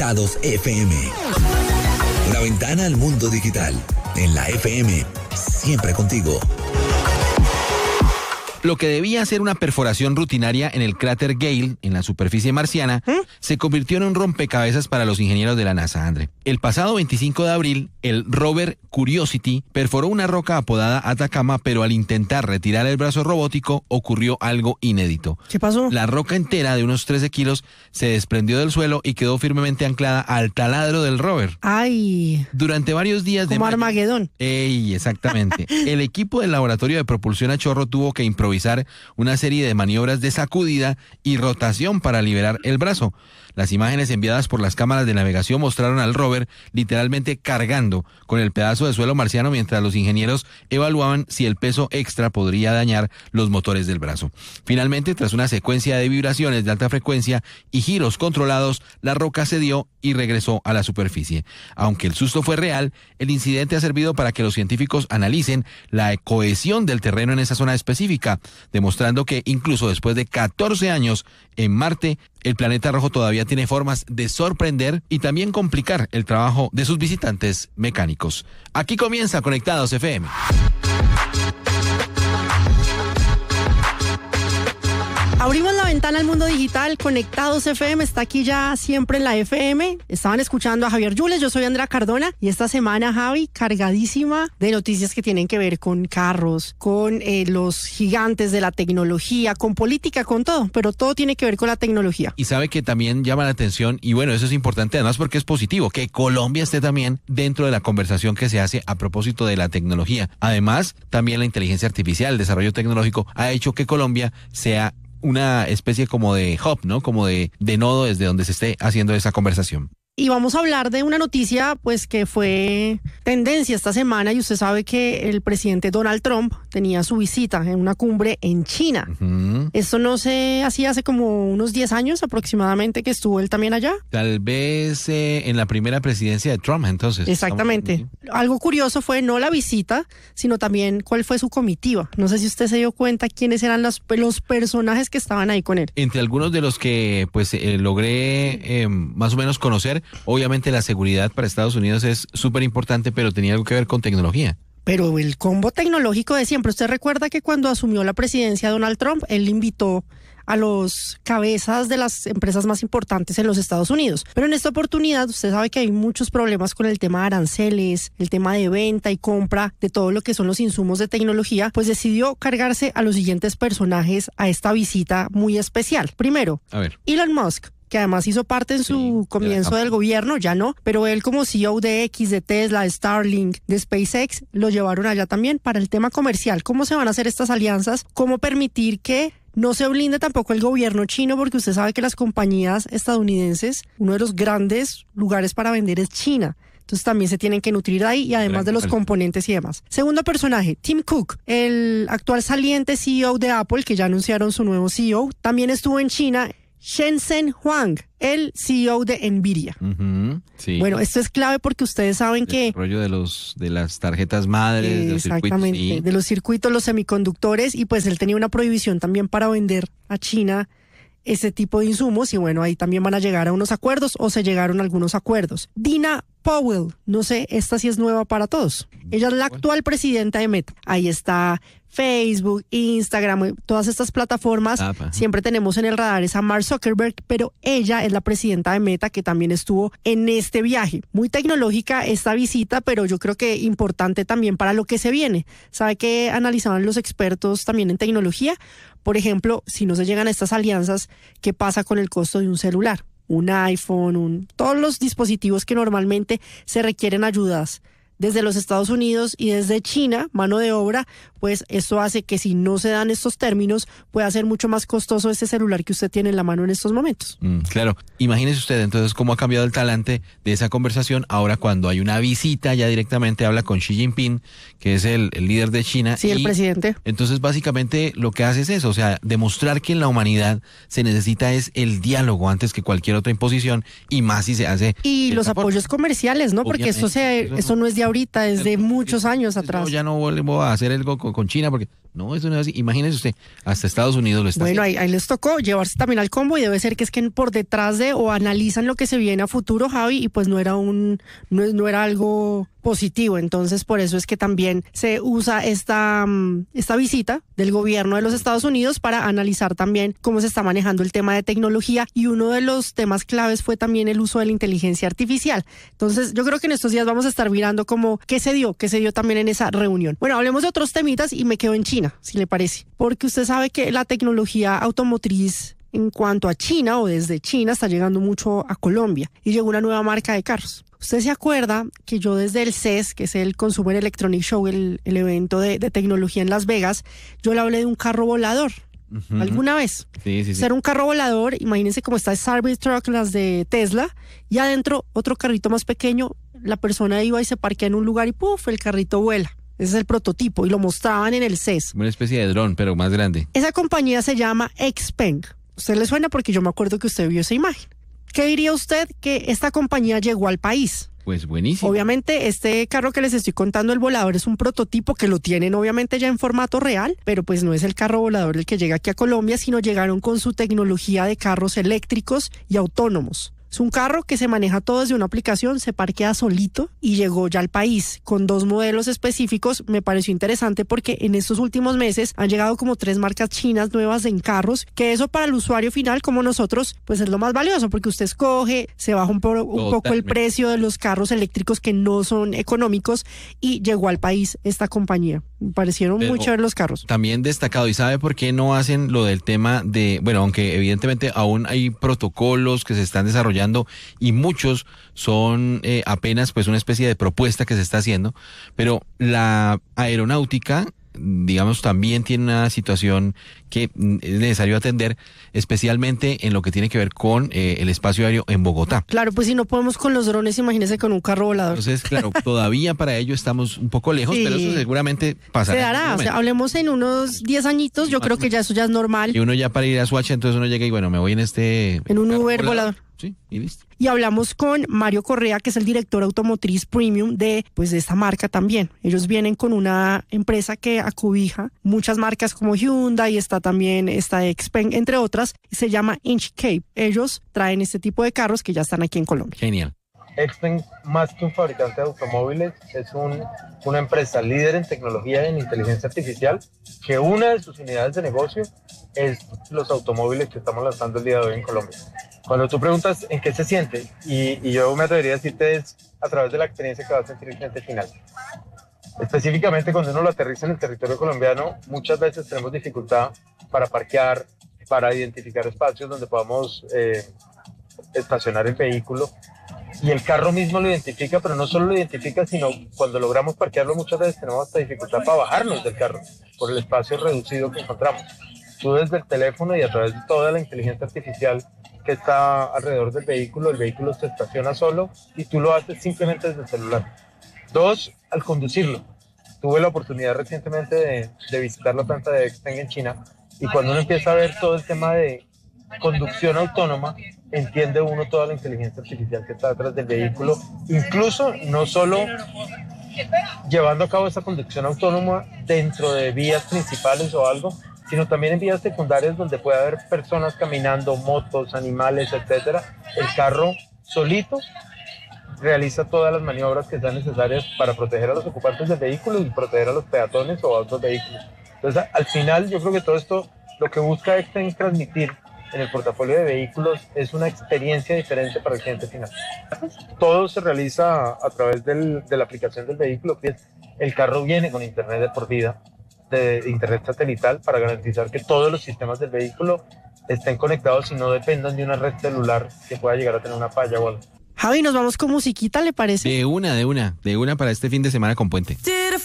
Conectados FM. Una ventana al mundo digital. En la FM, siempre contigo. Lo que debía ser una perforación rutinaria en el cráter Gale, en la superficie marciana, se convirtió en un rompecabezas para los ingenieros de la NASA, André. El pasado 25 de abril, el rover Curiosity perforó una roca apodada Atacama, pero al intentar retirar el brazo robótico, ocurrió algo inédito. ¿Qué pasó? La roca entera, de unos 13 kilos, se desprendió del suelo y quedó firmemente anclada al taladro del rover. ¡Ay! Durante varios días de Como Armagedón. ¡Ey! Exactamente. El equipo del laboratorio de propulsión a chorro tuvo que improvisar una serie de maniobras de sacudida y rotación para liberar el brazo. Las imágenes enviadas por las cámaras de navegación mostraron al rover literalmente cargando con el pedazo de suelo marciano mientras los ingenieros evaluaban si el peso extra podría dañar los motores del brazo. Finalmente, tras una secuencia de vibraciones de alta frecuencia y giros controlados, la roca cedió y regresó a la superficie. Aunque el susto fue real, el incidente ha servido para que los científicos analicen la cohesión del terreno en esa zona específica, demostrando que incluso después de 14 años en Marte, el planeta rojo todavía tiene formas de sorprender y también complicar el trabajo de sus visitantes mecánicos. Aquí comienza Conectados FM. Abrimos la ventana al mundo digital. Conectados FM está aquí ya siempre en la FM. Estaban escuchando a Javier Yules, yo soy Andrea Cardona y esta semana, Javi, cargadísima de noticias que tienen que ver con carros, con los gigantes de la tecnología, con política, con todo, pero todo tiene que ver con la tecnología. Y sabe que también llama la atención, y bueno, eso es importante además porque es positivo, que Colombia esté también dentro de la conversación que se hace a propósito de la tecnología. Además, también la inteligencia artificial, el desarrollo tecnológico ha hecho que Colombia sea una especie como de hub, ¿no? Como de nodo desde donde se esté haciendo esa conversación. Y vamos a hablar de una noticia pues que fue tendencia esta semana y usted sabe que el presidente Donald Trump tenía su visita en una cumbre en China. Esto no se hacía hace como unos 10 años aproximadamente que estuvo él también allá. Tal vez en la primera presidencia de Trump, entonces. Exactamente. Algo curioso fue no la visita, sino también cuál fue su comitiva. No sé si usted se dio cuenta quiénes eran los personajes que estaban ahí con él. Entre algunos de los que pues logré más o menos conocer, obviamente la seguridad para Estados Unidos es súper importante, pero tenía algo que ver con tecnología. Pero el combo tecnológico de siempre. Usted recuerda que cuando asumió la presidencia Donald Trump, él invitó a los cabezas de las empresas más importantes en los Estados Unidos. Pero en esta oportunidad usted sabe que hay muchos problemas con el tema de aranceles, el tema de venta y compra de todo lo que son los insumos de tecnología, pues decidió cargarse a los siguientes personajes a esta visita muy especial. Primero, Elon Musk, que además hizo parte en su comienzo del gobierno, ya no, pero él como CEO de X, de Tesla, de Starlink, de SpaceX, lo llevaron allá también para el tema comercial. ¿Cómo se van a hacer estas alianzas? ¿Cómo permitir que no se blinde tampoco el gobierno chino? Porque usted sabe que las compañías estadounidenses, uno de los grandes lugares para vender es China. Entonces también se tienen que nutrir de ahí y además de los componentes y demás. Segundo personaje, Tim Cook, el actual saliente CEO de Apple, que ya anunciaron su nuevo CEO, también estuvo en China. Jensen Huang, el CEO de Nvidia. Sí. Bueno, esto es clave porque ustedes saben que el rollo de las tarjetas madres, de los exactamente, circuitos, sí, de los circuitos, los semiconductores, y pues él tenía una prohibición también para vender a China ese tipo de insumos y bueno, ahí también van a llegar a unos acuerdos o se llegaron a algunos acuerdos. Dina Powell, no sé, esta sí es nueva para todos. Ella es la actual presidenta de Meta. Ahí está Facebook, Instagram, todas estas plataformas. Siempre tenemos en el radar es a Mark Zuckerberg, pero ella es la presidenta de Meta que también estuvo en este viaje. Muy tecnológica esta visita, pero yo creo que importante también para lo que se viene. ¿Sabe qué analizaban los expertos también en tecnología? Por ejemplo, si no se llegan a estas alianzas, ¿qué pasa con el costo de un celular? Un iPhone, todos los dispositivos que normalmente se requieren ayudas desde los Estados Unidos y desde China, mano de obra, pues esto hace que si no se dan estos términos pueda ser mucho más costoso este celular que usted tiene en la mano en estos momentos. Claro, imagínese usted entonces cómo ha cambiado el talante de esa conversación ahora cuando hay una visita, ya directamente habla con Xi Jinping, que es el líder de China. Sí, el presidente. Entonces básicamente lo que hace es eso, o sea, demostrar que en la humanidad se necesita es el diálogo antes que cualquier otra imposición y más si se hace. Y los apoyos comerciales, ¿no? Porque eso no es de ahorita, es de muchos años atrás. Yo ya no vuelvo a hacer algo con China porque No, eso no es así. Imagínese usted, hasta Estados Unidos lo está Bueno, haciendo. ahí les tocó llevarse también al combo y debe ser que es que por detrás de o analizan lo que se viene a futuro, Javi, y pues no era algo positivo. Entonces, por eso es que también se usa esta visita del gobierno de los Estados Unidos para analizar también cómo se está manejando el tema de tecnología, y uno de los temas claves fue también el uso de la inteligencia artificial. Entonces, yo creo que en estos días vamos a estar mirando cómo qué se dio también en esa reunión. Bueno, hablemos de otros temitas y me quedo en China, si le parece, porque usted sabe que la tecnología automotriz en cuanto a China o desde China está llegando mucho a Colombia y llegó una nueva marca de carros. ¿Usted se acuerda que yo desde el CES, que es el Consumer Electronic Show, el evento de tecnología en Las Vegas, yo le hablé de un carro volador? Ujú. ¿Alguna vez? Sí. Ser un carro volador, imagínense cómo está el Cybertruck, las de Tesla, y adentro otro carrito más pequeño, la persona iba y se parquea en un lugar y ¡puf!, el carrito vuela. Ese es el prototipo y lo mostraban en el CES. Una especie de dron, pero más grande. Esa compañía se llama XPeng. ¿Usted le suena? Porque yo me acuerdo que usted vio esa imagen. ¿Qué diría usted que esta compañía llegó al país? Pues buenísimo. Obviamente este carro que les estoy contando, el volador, es un prototipo que lo tienen obviamente ya en formato real, pero pues no es el carro volador el que llega aquí a Colombia, sino llegaron con su tecnología de carros eléctricos y autónomos. Es un carro que se maneja todo desde una aplicación, se parquea solito y llegó ya al país con 2 modelos específicos. Me pareció interesante porque en estos últimos meses han llegado como 3 marcas chinas nuevas en carros, que eso para el usuario final como nosotros pues es lo más valioso, porque usted escoge, se baja un poco el precio de los carros eléctricos que no son económicos, y llegó al país esta compañía. Me parecieron muy chéveres los carros. También destacado. ¿Y sabe por qué no hacen lo del tema de, bueno, aunque evidentemente aún hay protocolos que se están desarrollando y muchos son apenas pues una especie de propuesta que se está haciendo, pero la aeronáutica, digamos, también tiene una situación que es necesario atender, especialmente en lo que tiene que ver con el espacio aéreo en Bogotá. Claro, pues si no podemos con los drones, imagínese con un carro volador. Entonces, claro, todavía para ello estamos un poco lejos, Sí. pero eso seguramente pasará. Se dará, o sea, hablemos en unos 10 añitos, yo creo que ya eso ya es normal. Y uno ya para ir a Suacha, entonces uno llega y bueno, me voy en un Uber volador. Sí, y listo. Y hablamos con Mario Correa, que es el director automotriz premium de esta marca también. Ellos vienen con una empresa que acobija muchas marcas como Hyundai, está también esta XPeng, entre otras, y se llama Inchcape. Ellos traen este tipo de carros que ya están aquí en Colombia. Genial. XPeng, más que un fabricante de automóviles, es una empresa líder en tecnología y en inteligencia artificial, que una de sus unidades de negocio es los automóviles que estamos lanzando el día de hoy en Colombia. Cuando tú preguntas en qué se siente, y yo me atrevería a decirte, es a través de la experiencia que va a sentir el cliente final. Específicamente cuando uno lo aterriza en el territorio colombiano, muchas veces tenemos dificultad para parquear, para identificar espacios donde podamos estacionar el vehículo, y el carro mismo lo identifica, pero no solo lo identifica, sino cuando logramos parquearlo muchas veces tenemos hasta dificultad para bajarnos del carro por el espacio reducido que encontramos. Tú desde el teléfono y a través de toda la inteligencia artificial que está alrededor del vehículo, el vehículo se estaciona solo y tú lo haces simplemente desde el celular. 2, al conducirlo. Tuve la oportunidad recientemente de visitar la planta de XPeng en China, y cuando uno empieza a ver todo el tema de conducción autónoma, entiende uno toda la inteligencia artificial que está detrás del vehículo, incluso no solo llevando a cabo esa conducción autónoma dentro de vías principales o algo, sino también en vías secundarias donde puede haber personas caminando, motos, animales, etcétera. El carro solito realiza todas las maniobras que sean necesarias para proteger a los ocupantes del vehículo y proteger a los peatones o a otros vehículos. Entonces, al final, yo creo que todo esto, lo que busca XPeng transmitir en el portafolio de vehículos es una experiencia diferente para el cliente final. Todo se realiza a través de la aplicación del vehículo, que es, el carro viene con internet de por vida, de internet satelital, para garantizar que todos los sistemas del vehículo estén conectados y no dependan de una red celular que pueda llegar a tener una falla o algo. Javi, nos vamos con musiquita, ¿le parece? De una para este fin de semana con puente.